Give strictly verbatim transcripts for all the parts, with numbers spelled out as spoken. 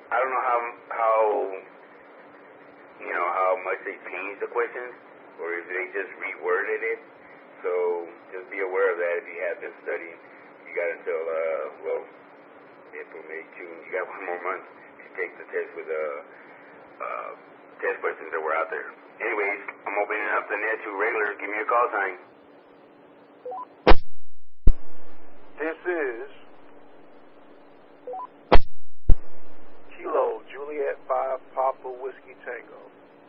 I don't know how how you know how much they changed the questions, or if they just reworded it. So just be aware of that if you have been studying. You got until uh well, April, May, June. You got one more month to take the test with uh uh test questions that were out there. Anyways, I'm opening up the net to regulars. Give me a call sign. This is Kilo Juliet five Papa Whiskey Tango.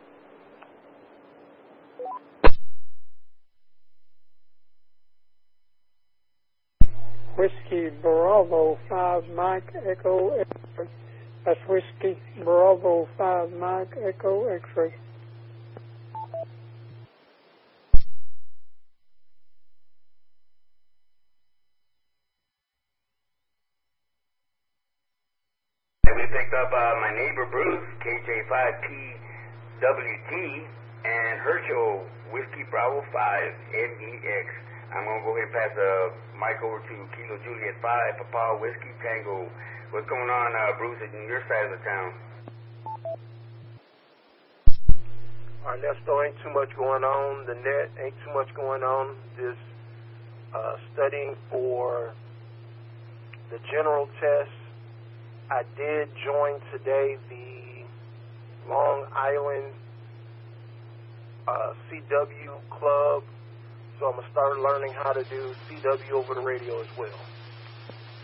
Whiskey Bravo five Mike Echo X-ray. That's Whiskey Bravo five Mike Echo X-ray. We picked up uh, my neighbor Bruce, K J five P W T, and Herschel, Whiskey Bravo five M E X. I'm going to go ahead and pass the mic over to Kilo Juliet five, Papa Whiskey Tango. What's going on, uh, Bruce, in your side of the town? Ernesto, ain't too much going on. The net ain't too much going on. Just uh, studying for the general test. I did join today the Long Island uh, C W Club, so I'm going to start learning how to do C W over the radio as well.